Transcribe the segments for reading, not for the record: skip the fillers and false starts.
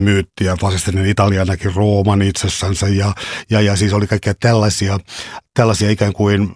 myytti ja fasistinen Italia näki Rooman itsessänsä ja siis oli kaikkea tällaisia ikään kuin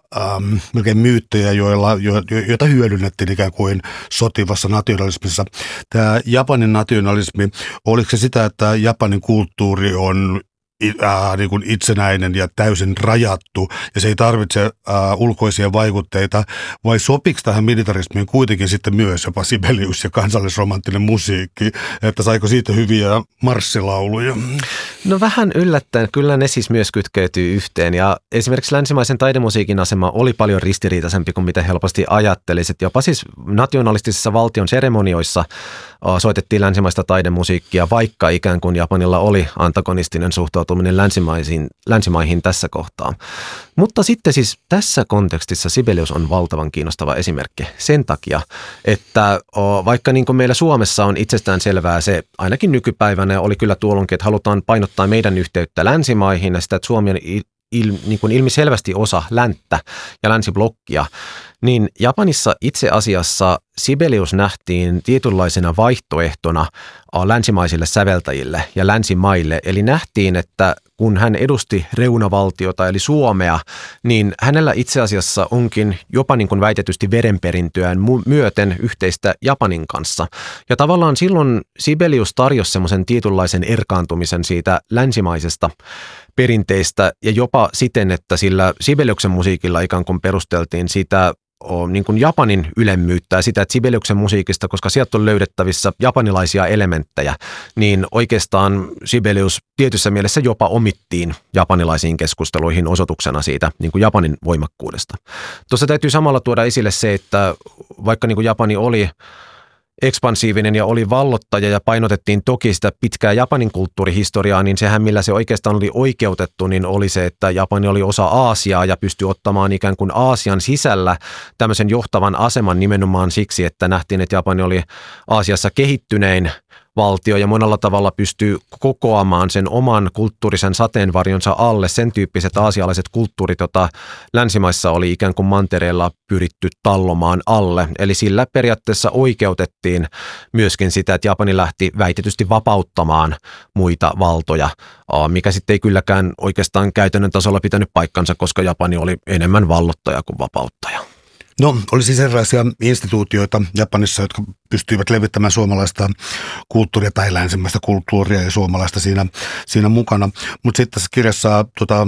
melkein myyttejä, joita hyödynnettiin ikään kuin sotivassa nationalismissa. Tämä Japanin nationalismi, oliko se sitä, että Japanin kulttuuri on niin kuin itsenäinen ja täysin rajattu, ja se ei tarvitse ulkoisia vaikutteita, vai sopiko tähän militarismiin kuitenkin sitten myös jopa Sibelius ja kansallisromanttinen musiikki, että saiko siitä hyviä marssilauluja? No vähän yllättäen, kyllä ne siis myös kytkeytyy yhteen, ja esimerkiksi länsimaisen taidemusiikin asema oli paljon ristiriitaisempi kuin mitä helposti ajattelisit. Jopa siis nationalistisissa valtion seremonioissa soitettiin länsimaista taidemusiikkia, vaikka ikään kuin Japanilla oli antagonistinen suhtautuminen länsimaihin tässä kohtaa. Mutta sitten siis tässä kontekstissa Sibelius on valtavan kiinnostava esimerkki sen takia, että vaikka niin kuin meillä Suomessa on itsestään selvää se ainakin nykypäivänä oli kyllä tuolloinkin, että halutaan painottaa meidän yhteyttä länsimaihin ja sitä, että Suomi on niin kuin ilmiselvästi osa länttä ja länsiblokkia, niin Japanissa itse asiassa Sibelius nähtiin tietynlaisena vaihtoehtona länsimaisille säveltäjille ja länsimaille. Eli nähtiin, että kun hän edusti reunavaltiota eli Suomea, niin hänellä itse asiassa onkin jopa niin kuin väitetysti verenperintöään myöten yhteistä Japanin kanssa. Ja tavallaan silloin Sibelius tarjosi semmoisen tietynlaisen erkaantumisen siitä länsimaisesta perinteistä ja jopa siten, että sillä Sibeliuksen musiikilla ikään kuin perusteltiin sitä niin kuin Japanin ylemmyyttä ja sitä, että Sibeliuksen musiikista, koska sieltä on löydettävissä japanilaisia elementtejä, niin oikeastaan Sibelius tietyssä mielessä jopa omittiin japanilaisiin keskusteluihin osoituksena siitä niin kuin Japanin voimakkuudesta. Tuossa täytyy samalla tuoda esille se, että vaikka niin kuin Japani oli ekspansiivinen ja oli vallottaja ja painotettiin toki sitä pitkää Japanin kulttuurihistoriaa, niin sehän millä se oikeastaan oli oikeutettu, niin oli se, että Japani oli osa Aasiaa ja pystyi ottamaan ikään kuin Aasian sisällä tämmöisen johtavan aseman nimenomaan siksi, että nähtiin, että Japani oli Aasiassa kehittynein valtio ja monella tavalla pystyy kokoamaan sen oman kulttuurisen sateenvarjonsa alle sen tyyppiset aasialaiset kulttuurit, joita länsimaissa oli ikään kuin mantereella pyritty tallomaan alle. Eli sillä periaatteessa oikeutettiin myöskin sitä, että Japani lähti väitetysti vapauttamaan muita valtoja, mikä sitten ei kylläkään oikeastaan käytännön tasolla pitänyt paikkansa, koska Japani oli enemmän vallottaja kuin vapauttaja. No, oli siis erilaisia instituutioita Japanissa, jotka pystyivät levittämään suomalaista kulttuuria tai länsimäistä kulttuuria ja suomalaista siinä mukana. Mutta sitten tässä kirjassa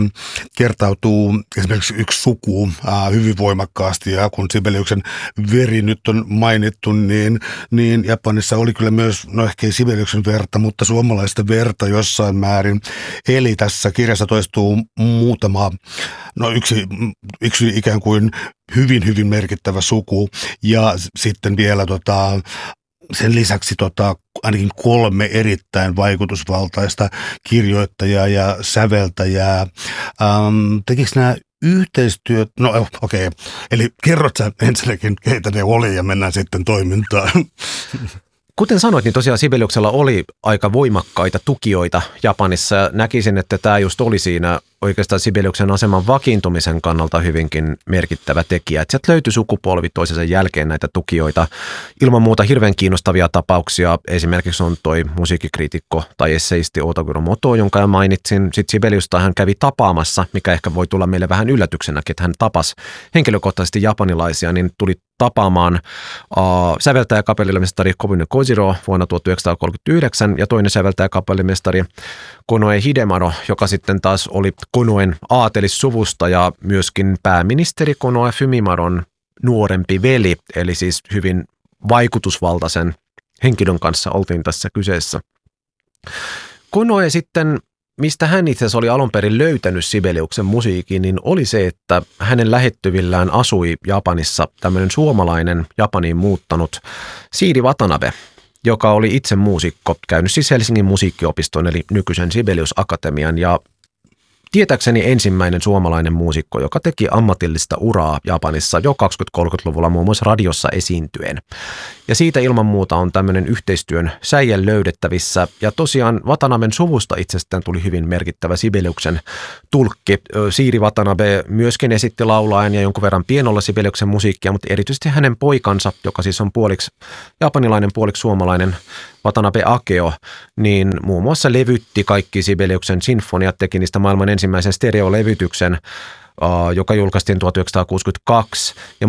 kertautuu esimerkiksi yksi suku hyvin voimakkaasti, ja kun Sibeliuksen veri nyt on mainittu, niin Japanissa oli kyllä myös, no ehkä ei Sibeliuksen verta, mutta suomalaista verta jossain määrin. Eli tässä kirjassa toistuu muutama, no yksi ikään kuin hyvin merkittävä suku ja sitten vielä sen lisäksi ainakin 3 erittäin vaikutusvaltaista kirjoittajaa ja säveltäjää. Tekikö nämä yhteistyöt? No okei. Eli kerrot sä ensinnäkin, keitä ne oli ja mennään sitten toimintaan. Kuten sanoit, niin tosiaan Sibeliuksella oli aika voimakkaita tukijoita Japanissa ja näkisin, että tämä just oli siinä oikeastaan Sibeliuksen aseman vakiintumisen kannalta hyvinkin merkittävä tekijä. Että sieltä löytyi sukupolvi toisensa jälkeen näitä tukijoita. Ilman muuta hirveän kiinnostavia tapauksia. Esimerkiksi on toi musiikkikriitikko tai esseisti Otaguro Moto, jonka jo mainitsin. Sitten Sibeliusta hän kävi tapaamassa, mikä ehkä voi tulla meille vähän yllätyksenäkin, että hän tapasi henkilökohtaisesti japanilaisia, niin tuli tapaamaan säveltäjä kapellimestari Kobune Kojiro vuonna 1939 ja toinen säveltäjä kapellimestari Konoe Hidemaro, joka sitten taas oli Konoen aatelissuvusta ja myöskin pääministeri Konoe Fumimaron nuorempi veli, eli siis hyvin vaikutusvaltaisen henkilön kanssa oltiin tässä kyseessä. Konoe sitten, mistä hän itse asiassa oli alun perin löytänyt Sibeliuksen musiikin, niin oli se, että hänen lähettyvillään asui Japanissa tämmöinen suomalainen Japaniin muuttanut Siiri Watanabe, joka oli itse muusikko, käynyt siis Helsingin musiikkiopiston eli nykyisen Sibelius Akatemian ja tietääkseni ensimmäinen suomalainen muusikko, joka teki ammatillista uraa Japanissa jo 20-30-luvulla muun muassa radiossa esiintyen. Ja siitä ilman muuta on tämmöinen yhteistyön säijä löydettävissä. Ja tosiaan Watanaben suvusta itsestään tuli hyvin merkittävä Sibeliuksen tulkki. Siiri Watanabe myöskin esitti laulaen ja jonkun verran pienolla Sibeliuksen musiikkia, mutta erityisesti hänen poikansa, joka siis on puoliksi japanilainen, puoliksi suomalainen, Watanabe Akeo, niin muun muassa levytti kaikki Sibeliuksen sinfoniat, teki niistä maailman ensimmäisen stereolevytyksen, joka julkaistiin 1962. Ja